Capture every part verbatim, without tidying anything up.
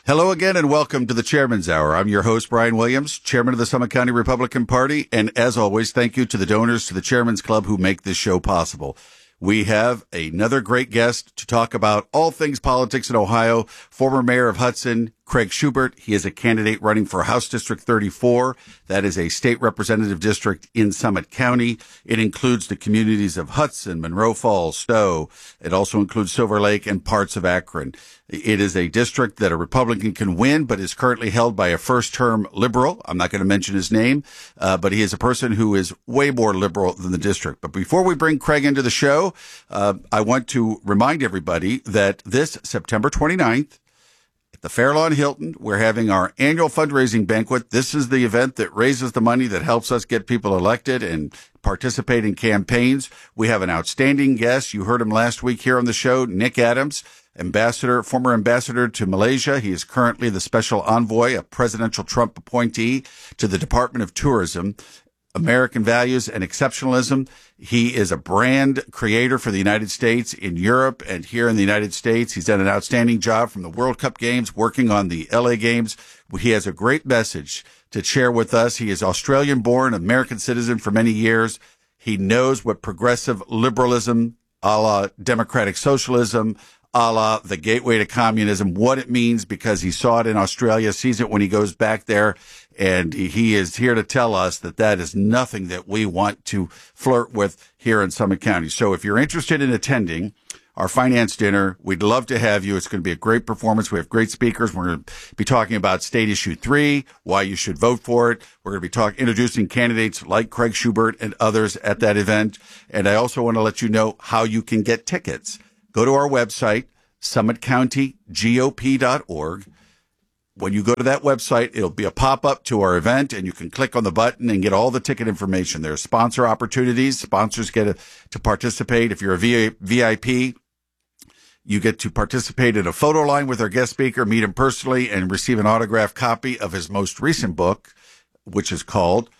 Hello again and welcome to the Chairman's Hour. I'm your host, Brian Williams, Chairman of the Summit County Republican Party. And as always, thank you to the donors to the Chairman's Club who make this show possible. We have another great guest to talk about all things politics in Ohio, former mayor of Hudson, Craig Schubert. He is a candidate running for House District thirty-four. That is a state representative district in Summit County. It includes the communities of Hudson, Monroe Falls, Stowe. It also includes Silver Lake and parts of Akron. It is a district that a Republican can win, but is currently held by a first-term liberal. I'm not going to mention his name, uh, but he is a person who is way more liberal than the district. But before we bring Craig into the show, uh, I want to remind everybody that this September twenty-ninth, at the Fairlawn Hilton, we're having our annual fundraising banquet. This is the event that raises the money that helps us get people elected and participate in campaigns. We have an outstanding guest. You heard him last week here on the show, Nick Adams, ambassador, former ambassador to Malaysia. He is currently the special envoy, a presidential Trump appointee to the Department of Tourism. American values and exceptionalism. He is a brand creator for the United States in Europe and here in the United States. He's done an outstanding job from the World Cup games, working on the L A games. He has a great message to share with us. He is Australian born, American citizen for many years. He knows what progressive liberalism, a la democratic socialism, a la the gateway to communism, what it means, because he saw it in Australia, sees it when he goes back there. And he is here to tell us that that is nothing that we want to flirt with here in Summit County. So if you're interested in attending our finance dinner, we'd love to have you. It's going to be a great performance. We have great speakers. We're going to be talking about State Issue three, why you should vote for it. We're going to be talking, introducing candidates like Craig Schubert and others at that event. And I also want to let you know how you can get tickets. Go to our website, summit county G O P dot org. When you go to that website, it'll be a pop-up to our event, and you can click on the button and get all the ticket information. There are sponsor opportunities. Sponsors get a, to participate. If you're a V I P, you get to participate in a photo line with our guest speaker, meet him personally, and receive an autographed copy of his most recent book, which is called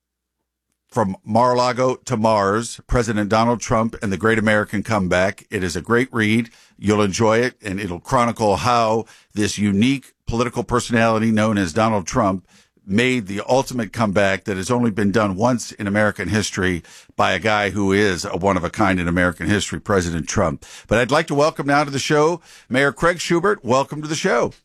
From Mar-a-Lago to Mars, President Donald Trump and the Great American Comeback. It is a great read. You'll enjoy it, and it'll chronicle how this unique political personality known as Donald Trump made the ultimate comeback that has only been done once in American history by a guy who is a one-of-a-kind in American history, President Trump. But I'd like to welcome now to the show Mayor Craig Schubert. Welcome to the show.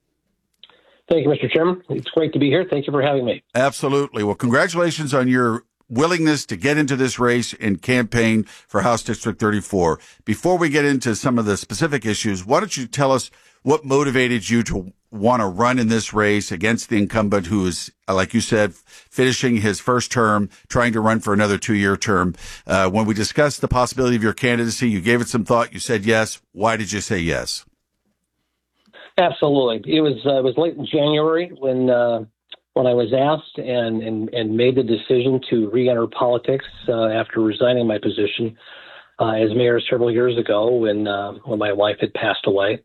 Thank you, Mister Chairman. It's great to be here. Thank you for having me. Absolutely. Well, congratulations on your willingness to get into this race and campaign for House District thirty-four. Before we get into some of the specific issues, why don't you tell us what motivated you to want to run in this race against the incumbent who is, like you said, finishing his first term, trying to run for another two-year term? Uh, when we discussed the possibility of your candidacy, you gave it some thought. You said yes. Why did you say yes? Absolutely. It was uh, it was late in January when uh, when I was asked and, and, and made the decision to re-enter politics uh, after resigning my position uh, as mayor several years ago when uh, when my wife had passed away.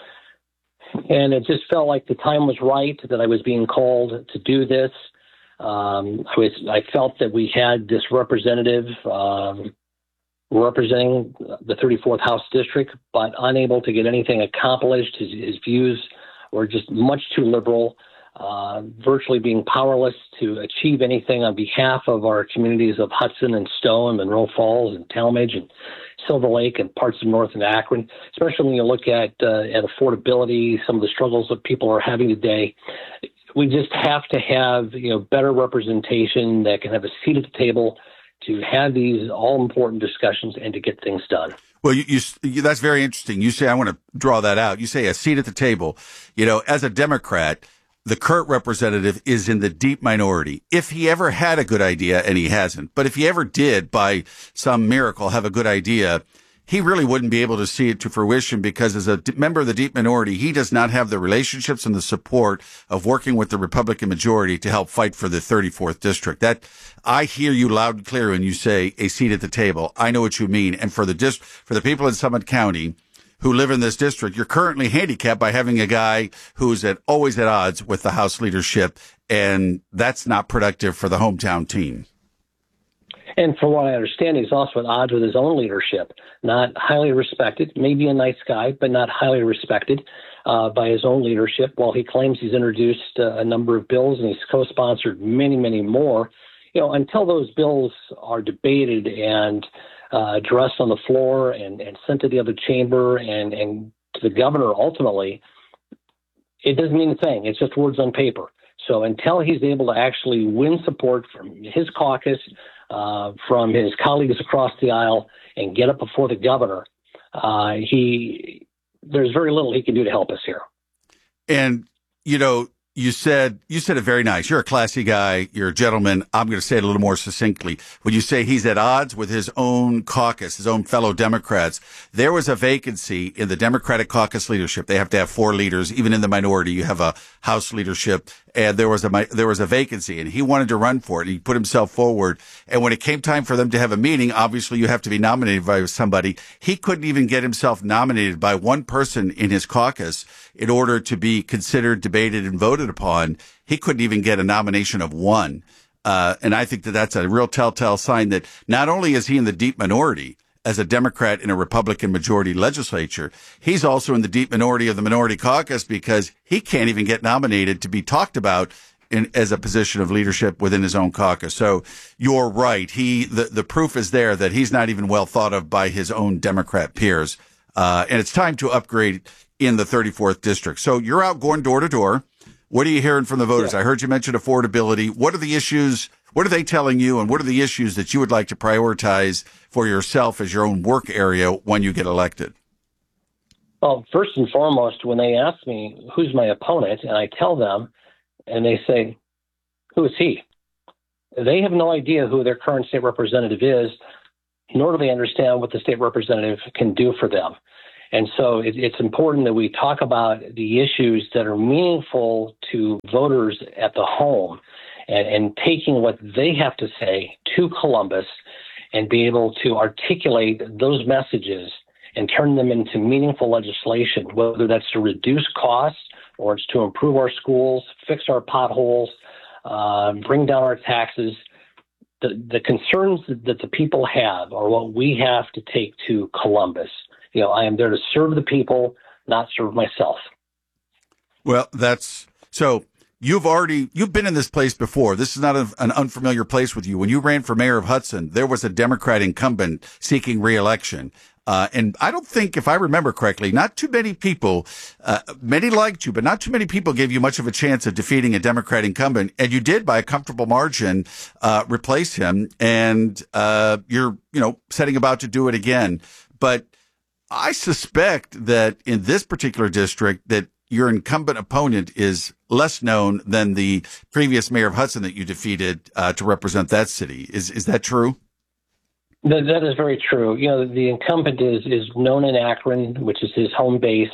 And it just felt like the time was right, that I was being called to do this. Um, I was I felt that we had this representative um, representing the thirty-fourth House District, but unable to get anything accomplished. His, his views were just much too liberal, uh, virtually being powerless to achieve anything on behalf of our communities of Hudson and Stowe and Monroe Falls and Talmadge and Silver Lake and parts of North and Akron, especially when you look at uh, at affordability, some of the struggles that people are having today. We just have to have, you know, better representation that can have a seat at the table to have these all-important discussions and to get things done. Well, you, you, that's very interesting. You say, I want to draw that out. You say a seat at the table. You know, as a Democrat, the current representative is in the deep minority. If he ever had a good idea, and he hasn't, but if he ever did, by some miracle, have a good idea, he really wouldn't be able to see it to fruition because as a d- member of the deep minority, he does not have the relationships and the support of working with the Republican majority to help fight for the thirty-fourth district. That I hear you loud and clear when you say a seat at the table. I know what you mean. And for the dis- for the people in Summit County who live in this district, you're currently handicapped by having a guy who's at always at odds with the House leadership, and that's not productive for the hometown team. And from what I understand, he's also at odds with his own leadership. Not highly respected, maybe a nice guy, but not highly respected. uh, by his own leadership. While he claims he's introduced uh, a number of bills and he's co-sponsored many, many more, you know, until those bills are debated and uh, addressed on the floor and, and sent to the other chamber and, and to the governor ultimately, it doesn't mean a thing. It's just words on paper. So until he's able to actually win support from his caucus, uh, from his colleagues across the aisle, and get up before the governor, uh, he there's very little he can do to help us here. And, you know, you said you said it very nice. You're a classy guy. You're a gentleman. I'm going to say it a little more succinctly. When you say he's at odds with his own caucus, his own fellow Democrats, there was a vacancy in the Democratic caucus leadership. They have to have four leaders. Even in the minority, you have a House leadership. And there was a there was a vacancy, and he wanted to run for it. He put himself forward. And when it came time for them to have a meeting, obviously you have to be nominated by somebody. He couldn't even get himself nominated by one person in his caucus in order to be considered, debated, and voted upon. He couldn't even get a nomination of one. Uh, and I think that that's a real telltale sign that not only is he in the deep minority as a Democrat in a Republican majority legislature, he's also in the deep minority of the minority caucus because he can't even get nominated to be talked about in, as a position of leadership within his own caucus. So you're right. He, the, the proof is there that he's not even well thought of by his own Democrat peers. Uh, and it's time to upgrade in the thirty-fourth district. So you're out going door to door. What are you hearing from the voters? Yeah. I heard you mention affordability. What are the issues? What are they telling you? And what are the issues that you would like to prioritize for yourself as your own work area when you get elected? Well, first and foremost, when they ask me who's my opponent, and I tell them, and they say, who is he? They have no idea who their current state representative is, nor do they understand what the state representative can do for them. And so it, it's important that we talk about the issues that are meaningful to voters at the home and, and taking what they have to say to Columbus and be able to articulate those messages and turn them into meaningful legislation, whether that's to reduce costs or it's to improve our schools, fix our potholes, uh, bring down our taxes. The, the concerns that the people have are what we have to take to Columbus. You know, I am there to serve the people, not serve myself. Well, that's so you've already you've been in this place before. This is not a, an unfamiliar place with you. When you ran for mayor of Hudson, there was a Democrat incumbent seeking re-election. Uh, and I don't think, if I remember correctly, not too many people, uh, many liked you, but not too many people gave you much of a chance of defeating a Democrat incumbent. And you did, by a comfortable margin, uh, replace him. And, uh, you're, you know, setting about to do it again. But I suspect that in this particular district that your incumbent opponent is less known than the previous mayor of Hudson that you defeated, uh, to represent that city. Is, is that true? That, that is very true. You know, the incumbent is, is known in Akron, which is his home base.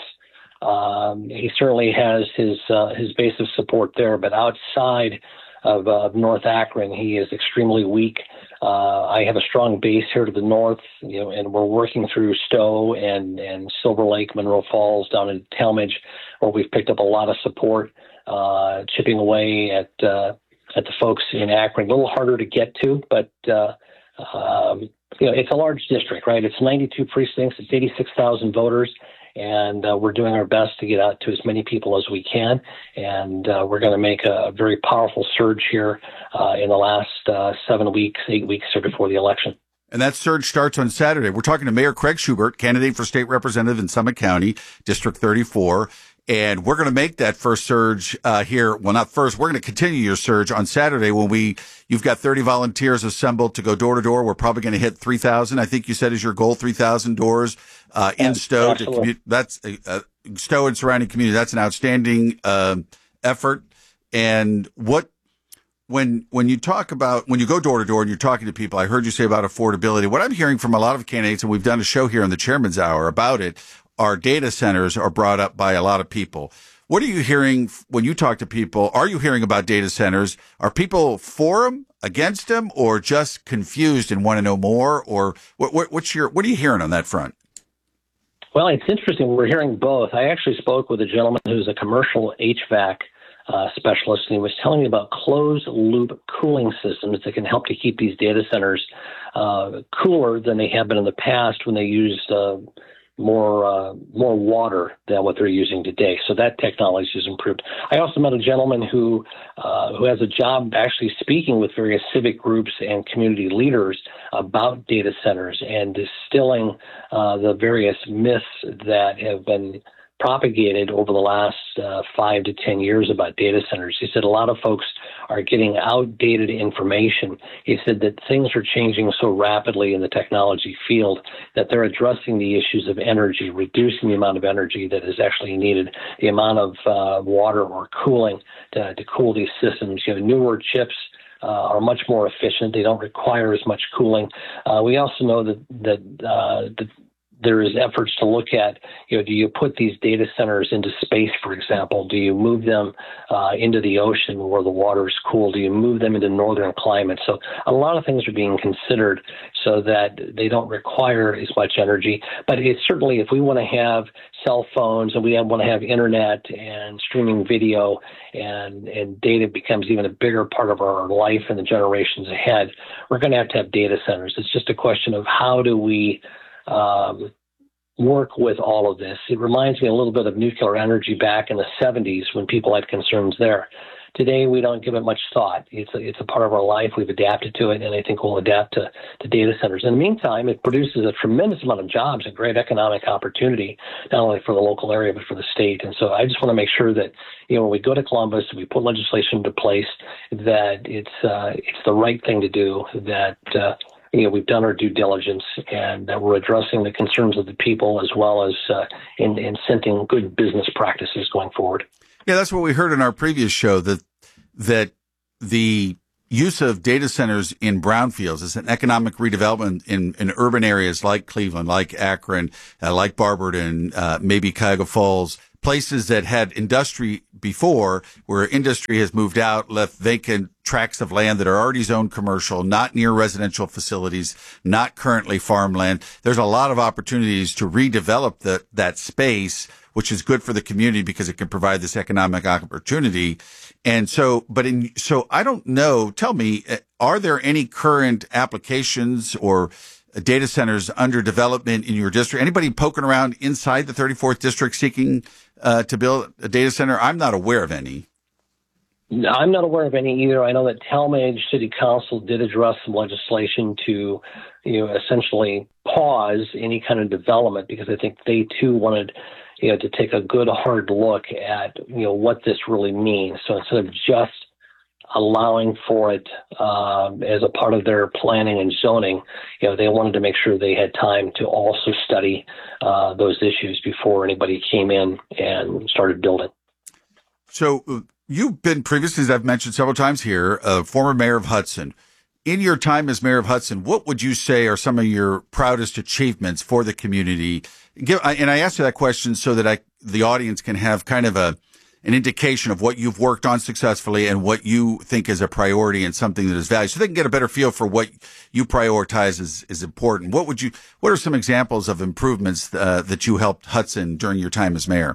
Um, he certainly has his uh, his base of support there, but outside of uh, North Akron, he is extremely weak. Uh, I have a strong base here to the north, you know, and we're working through Stowe and, and Silver Lake, Monroe Falls, down in Talmadge, where we've picked up a lot of support, uh, chipping away at uh, at the folks in Akron. A little harder to get to, but uh, um, you know, it's a large district, right? It's ninety-two precincts. It's eighty-six thousand voters. And uh, we're doing our best to get out to as many people as we can. And uh, we're going to make a, a very powerful surge here uh, in the last uh, seven weeks, eight weeks or before the election. And that surge starts on Saturday. We're talking to Mayor Craig Schubert, candidate for state representative in Summit County, District thirty-four. And we're going to make that first surge uh, here. Well, not first. We're going to continue your surge on Saturday when we, you've got thirty volunteers assembled to go door to door. We're probably going to hit three thousand. I think you said is your goal, three thousand doors uh, in Stowe. To commute. That's uh, uh, Stowe and surrounding community. That's an outstanding uh, effort. And what, when, when you talk about, when you go door to door and you're talking to people, I heard you say about affordability. What I'm hearing from a lot of candidates, and we've done a show here on the Chairman's Hour about it, our data centers are brought up by a lot of people. What are you hearing when you talk to people? Are you hearing about data centers? Are people for them, against them, or just confused and want to know more? Or what, what, what's your, what are you hearing on that front? Well, it's interesting. We're hearing both. I actually spoke with a gentleman who's a commercial H V A C uh, specialist, and he was telling me about closed-loop cooling systems that can help to keep these data centers uh, cooler than they have been in the past when they used uh, more uh, more water than what they're using today. So that technology has improved. I also met a gentleman who uh, who has a job actually speaking with various civic groups and community leaders about data centers and distilling uh, the various myths that have been propagated over the last uh, five to ten years about data centers. He said a lot of folks are getting outdated information. He said that things are changing so rapidly in the technology field that they're addressing the issues of energy, reducing the amount of energy that is actually needed, the amount of uh, water or cooling to, to cool these systems. You know, newer chips Uh, are much more efficient. They don't require as much cooling. Uh, we also know that that, uh, that there is efforts to look at, you know, do you put these data centers into space, for example? Do you move them uh, into the ocean where the water is cool? Do you move them into northern climates? So a lot of things are being considered so that they don't require as much energy. But it's certainly, if we want to have cell phones and we want to have internet and streaming video and, and data becomes even a bigger part of our life in the generations ahead, we're going to have to have data centers. It's just a question of how do we Um, work with all of this. It reminds me a little bit of nuclear energy back in the seventies when people had concerns there. Today, we don't give it much thought. It's a, it's a part of our life. We've adapted to it, and I think we'll adapt to, to data centers. In the meantime, it produces a tremendous amount of jobs and great economic opportunity, not only for the local area, but for the state. And so I just want to make sure that, you know, when we go to Columbus, we put legislation into place, that it's, uh, it's the right thing to do, that uh, you know, we've done our due diligence and that we're addressing the concerns of the people as well as uh, in, in incenting good business practices going forward. Yeah, that's what we heard in our previous show, that that the use of data centers in brownfields is an economic redevelopment in, in urban areas like Cleveland, like Akron, uh, like Barberton, uh, maybe Cuyahoga Falls, places that had industry before, where industry has moved out, left vacant tracts of land that are already zoned commercial, not near residential facilities, not currently farmland. There's a lot of opportunities to redevelop the, that space, which is good for the community because it can provide this economic opportunity. And so, but in, so I don't know, tell me, are there any current applications or data centers under development in your district? Anybody poking around inside the thirty-fourth district seeking uh, to build a data center? I'm not aware of any. I'm not aware of any either. I know that Talmadge City Council did address some legislation to, you know, essentially pause any kind of development because I think they too wanted, you know, to take a good hard look at, you know, what this really means. So instead of just allowing for it um, as a part of their planning and zoning, you know, they wanted to make sure they had time to also study uh, those issues before anybody came in and started building. So uh, you've been previously, as I've mentioned several times here, a former mayor of Hudson. In your time as mayor of Hudson, what would you say are some of your proudest achievements for the community? Give, and I ask you that question so that I, the audience can have kind of a an indication of what you've worked on successfully and what you think is a priority and something that is valued, so they can get a better feel for what you prioritize as is important. What would you? What are some examples of improvements uh, that you helped Hudson during your time as mayor?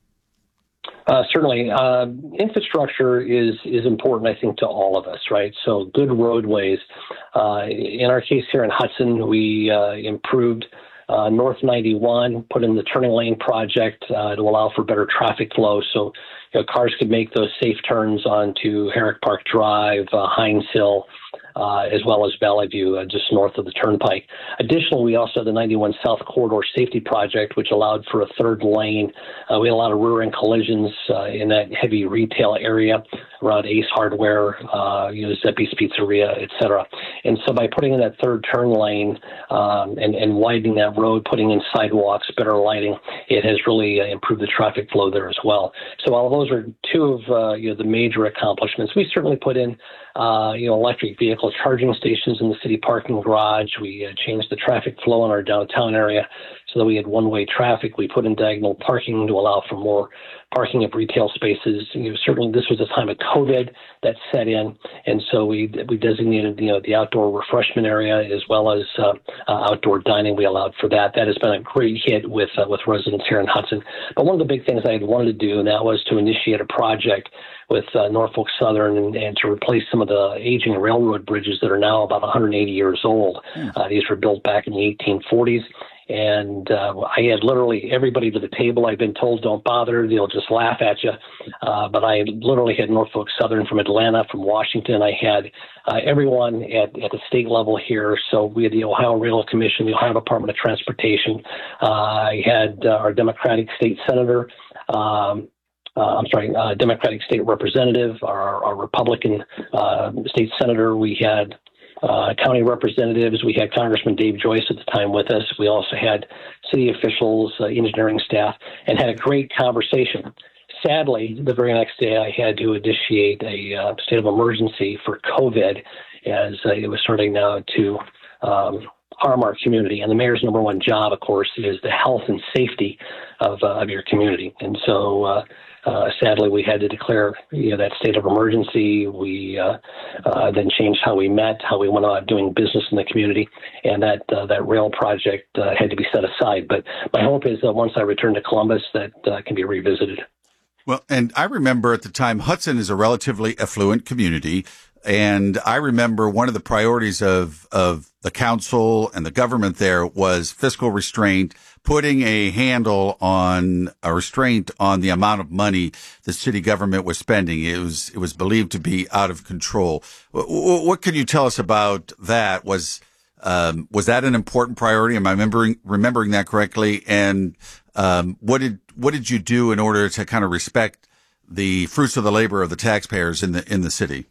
Uh, certainly, uh, infrastructure is is important, I think, to all of us, right? So good roadways. Uh, in our case here in Hudson, we uh, improved Uh, North ninety-one, put in the turning lane project uh, to allow for better traffic flow, so you know, cars could make those safe turns onto Herrick Park Drive, uh, Hines Hill, uh, as well as Valley View, uh, just north of the Turnpike. Additionally, we also had the ninety-one South Corridor Safety Project, which allowed for a third lane. Uh, we had a lot of rear-end collisions uh, in that heavy retail area around Ace Hardware, uh, you know, Zeppi's Pizzeria, et cetera. And so by putting in that third turn lane um, and, and widening that road, putting in sidewalks, better lighting, it has really uh, improved the traffic flow there as well. So all of those are two of uh, you know, the major accomplishments. We certainly put in uh, you know, electric vehicle charging stations in the city parking garage. We uh, changed the traffic flow in our downtown area so that we had one-way traffic. We put in diagonal parking to allow for more parking of retail spaces. You know, certainly this was a time of COVID that set in, and so we we designated you know the outdoor refreshment area as well as uh, uh, outdoor dining. We allowed for that. That has been a great hit with uh, with residents here in Hudson. But one of the big things I had wanted to do, and that was to initiate a project with uh, Norfolk Southern and, and to replace some of the aging railroad bridges that are now about one hundred eighty years old. Mm. Uh, these were built back in the eighteen forties. And uh, I had literally everybody to the table. I've been told, don't bother, they'll just laugh at you. Uh, but I literally had Norfolk Southern from Atlanta, from Washington. I had uh, everyone at, at the state level here. So we had the Ohio Railroad Commission, the Ohio Department of Transportation. Uh, I had uh, our Democratic state senator, um, uh, I'm sorry, uh, Democratic state representative, our, our Republican uh, state senator. We had Uh, county representatives. We had Congressman Dave Joyce at the time with us. We also had city officials, uh, engineering staff, and had a great conversation. Sadly, the very next day, I had to initiate a uh, state of emergency for COVID, as uh, it was starting now to um, harm our community. And the mayor's number one job, of course, is the health and safety of, uh, of your community. And so, uh, Uh, sadly, we had to declare you know, that state of emergency. We uh, uh, then changed how we met, how we went about doing business in the community, and that uh, that rail project uh, had to be set aside. But my hope is that once I return to Columbus, that uh, can be revisited. Well, and I remember at the time, Hudson is a relatively affluent community. And I remember one of the priorities of, of the council and the government there was fiscal restraint, putting a handle on a restraint on the amount of money the city government was spending. It was, it was believed to be out of control. What, what can you tell us about that? Was, um, was that an important priority? Am I remembering, remembering that correctly? And, um, what did, what did you do in order to kind of respect the fruits of the labor of the taxpayers in the, in the city?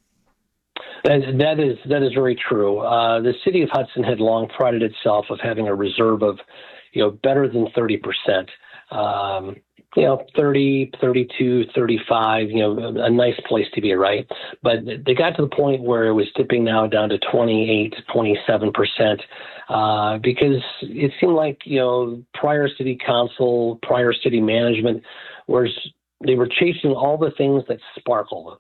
That, that is that is very true. Uh, the city of Hudson had long prided itself of having a reserve of, you know, better than thirty percent. Um, you know, thirty, thirty-two, thirty-five, you know, a nice place to be, right? But they got to the point where it was dipping now down to twenty-eight, twenty-seven percent, uh, because it seemed like, you know, prior city council, prior city management was, they were chasing all the things that sparkle,